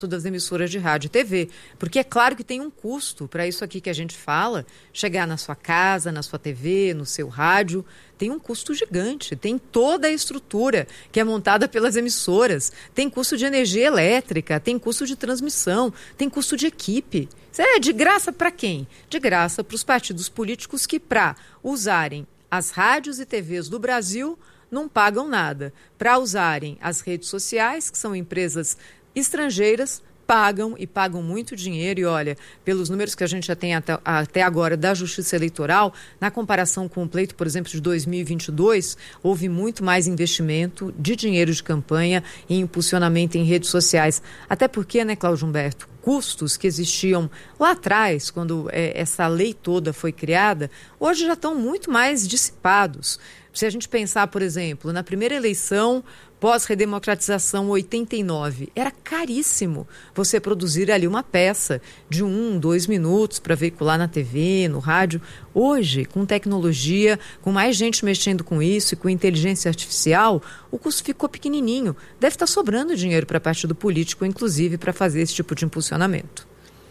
das emissoras de rádio e TV, porque é claro que tem um custo para isso aqui que a gente fala, chegar na sua casa, na sua TV, no seu rádio, tem um custo gigante, tem toda a estrutura que é montada pelas emissoras, tem custo de energia elétrica, tem custo de transmissão, tem custo de equipe. Isso é de graça para quem? De graça para os partidos políticos que, para usarem as rádios e TVs do Brasil, não pagam nada. Para usarem as redes sociais, que são empresas estrangeiras, pagam e pagam muito dinheiro. E olha, pelos números que a gente já tem até agora da Justiça Eleitoral, na comparação com o pleito, por exemplo, de 2022, houve muito mais investimento de dinheiro de campanha e impulsionamento em redes sociais. Até porque, né, Cláudio Humberto, custos que existiam lá atrás, quando essa lei toda foi criada, hoje já estão muito mais dissipados. Se a gente pensar, por exemplo, na primeira eleição pós-redemocratização 89, era caríssimo você produzir ali uma peça de 2 minutos para veicular na TV, no rádio. Hoje, com tecnologia, com mais gente mexendo com isso e com inteligência artificial, o custo ficou pequenininho. Deve estar sobrando dinheiro para partido político, inclusive, para fazer esse tipo de impulsionamento.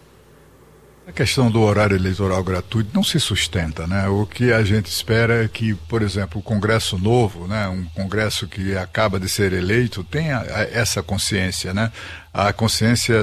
A questão do horário eleitoral gratuito não se sustenta, né? O que a gente espera é que, por exemplo, o Congresso novo, né, um Congresso que acaba de ser eleito, tenha essa consciência, né? A consciência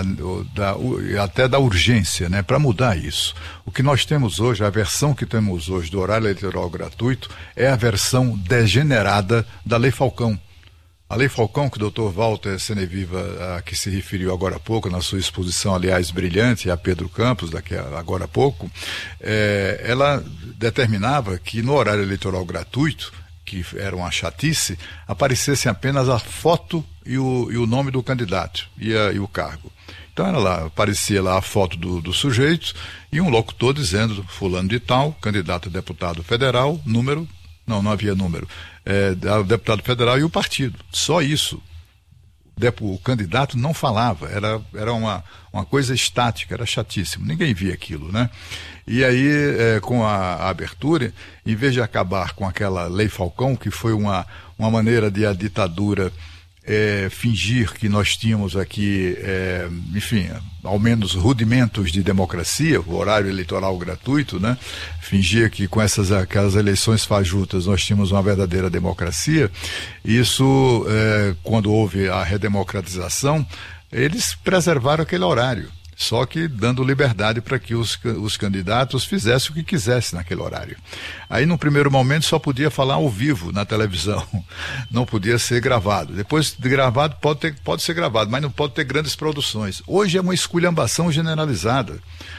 até da urgência, né, para mudar isso. O que nós temos hoje, a versão que temos hoje do horário eleitoral gratuito, é a versão degenerada da Lei Falcão. A Lei Falcão, que o doutor Walter Seneviva, a que se referiu agora há pouco, na sua exposição, aliás, brilhante, a Pedro Campos, agora há pouco, ela determinava que no horário eleitoral gratuito, que era uma chatice, aparecessem apenas a foto e o nome do candidato e o cargo. Então aparecia lá a foto do sujeito e um locutor dizendo, fulano de tal, candidato a deputado federal, número, não havia número, o deputado federal e o partido. Só isso. O candidato não falava, era uma coisa estática, era chatíssimo, ninguém via aquilo, né? E aí, com a abertura, em vez de acabar com aquela Lei Falcão, que foi uma maneira de a ditadura fingir que nós tínhamos aqui, enfim, ao menos rudimentos de democracia, o horário eleitoral gratuito, né? Fingir que com aquelas eleições fajutas nós tínhamos uma verdadeira democracia. Isso, quando houve a redemocratização, eles preservaram aquele horário, só que dando liberdade para que os candidatos fizessem o que quisessem naquele horário. Aí, num primeiro momento, só podia falar ao vivo na televisão, não podia ser gravado. Depois de gravado, pode ser gravado, mas não pode ter grandes produções. Hoje é uma esculhambação generalizada.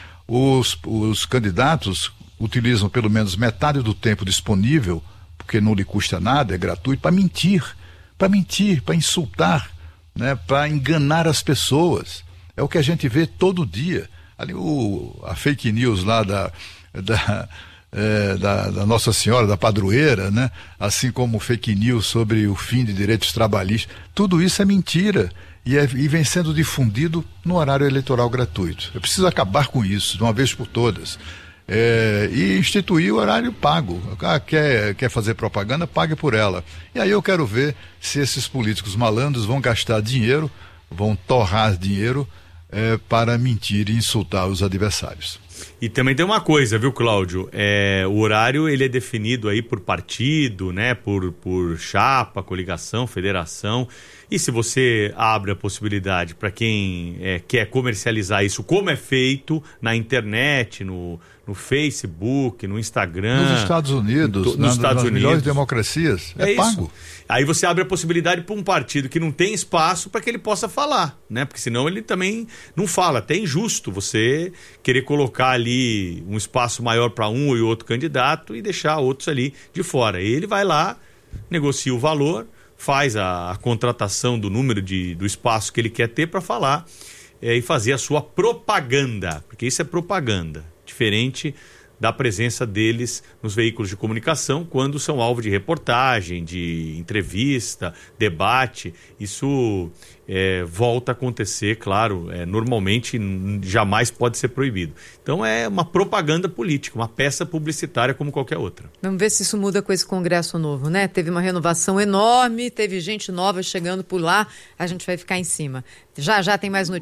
Os candidatos utilizam pelo menos metade do tempo disponível, porque não lhe custa nada, é gratuito, para mentir, para insultar, né, para enganar as pessoas. É o que a gente vê todo dia. Ali a fake news lá da Nossa Senhora, da Padroeira, né? Assim como fake news sobre o fim de direitos trabalhistas. Tudo isso é mentira e vem sendo difundido no horário eleitoral gratuito. É preciso acabar com isso, de uma vez por todas. E instituir o horário pago. Quer fazer propaganda, pague por ela. E aí eu quero ver se esses políticos malandros vão gastar dinheiro, vão torrar dinheiro para mentir e insultar os adversários. E também tem uma coisa, viu, Cláudio? O horário ele é definido aí por partido, né? Por chapa, coligação, federação. E se você abre a possibilidade para quem quer comercializar isso, como é feito na internet, no Facebook, no Instagram... Nos Estados Unidos, nas melhores democracias, é pago. Isso. Aí você abre a possibilidade para um partido que não tem espaço para que ele possa falar, né? Porque senão ele também não fala. Até é injusto você querer colocar ali um espaço maior para um e outro candidato e deixar outros ali de fora. Ele vai lá, negocia o valor, faz a contratação do número do espaço que ele quer ter para falar e fazer a sua propaganda, porque isso é propaganda, diferente da presença deles nos veículos de comunicação quando são alvo de reportagem, de entrevista, debate. Isso volta a acontecer, claro, normalmente jamais pode ser proibido. Então é uma propaganda política, uma peça publicitária como qualquer outra. Vamos ver se isso muda com esse Congresso novo, né? Teve uma renovação enorme, teve gente nova chegando por lá, a gente vai ficar em cima. Já tem mais notícias.